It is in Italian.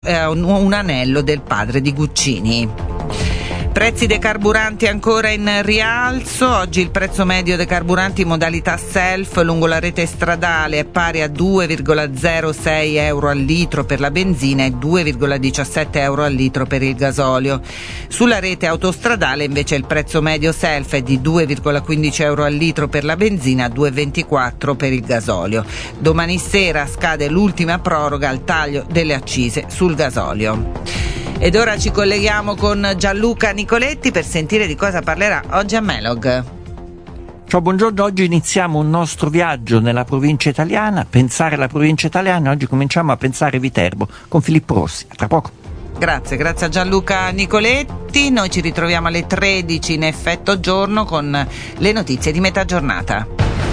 un anello del padre di Guccini. Prezzi dei carburanti ancora in rialzo. Oggi il prezzo medio dei carburanti in modalità self lungo la rete stradale è pari a 2,06 euro al litro per la benzina e 2,17 euro al litro per il gasolio. Sulla rete autostradale invece il prezzo medio self è di 2,15 euro al litro per la benzina, 2,24 per il gasolio. Domani sera scade l'ultima proroga al taglio delle accise sul gasolio. Ed ora ci colleghiamo con Gianluca Nicoletti per sentire di cosa parlerà oggi a Melog. Ciao, buongiorno. Oggi iniziamo un nostro viaggio nella provincia italiana. Pensare alla provincia italiana, oggi cominciamo a pensare Viterbo con Filippo Rossi. A tra poco. Grazie a Gianluca Nicoletti. Noi ci ritroviamo alle 13 in effetto giorno con le notizie di metà giornata.